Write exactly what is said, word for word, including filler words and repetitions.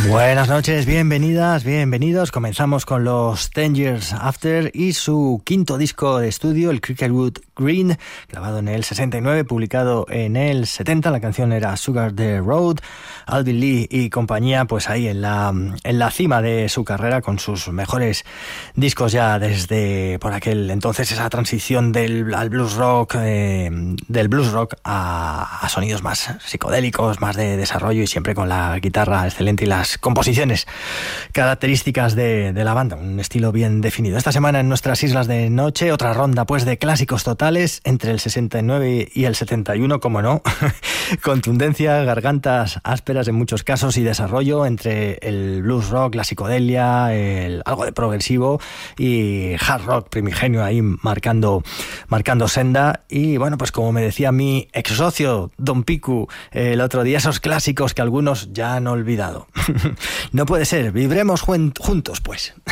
Buenas noches, bienvenidas, bienvenidos. Comenzamos con los Ten Years After y su quinto disco de estudio, el Cricketwood Green, grabado en el sesenta y nueve, publicado en el setenta. La canción era Sugar the Road. Alvin Lee y compañía, pues ahí en la, en la cima de su carrera, con sus mejores discos ya desde por aquel entonces, esa transición del al blues rock, eh, del blues rock a, a sonidos más psicodélicos, más de desarrollo, y siempre con la guitarra excelente y las composiciones características de, de la banda, un estilo bien definido. Esta semana en nuestras Islas de Noche, otra ronda pues de clásicos totales entre el sesenta y nueve y el setenta y uno, como no, contundencia, gargantas ásperas en muchos casos y desarrollo entre el blues rock, la psicodelia, el, algo de progresivo y hard rock primigenio ahí marcando, marcando senda. Y bueno, pues como me decía mi ex socio Don Piku el otro día, esos clásicos que algunos ya han olvidado. No puede ser, vibremos juntos pues.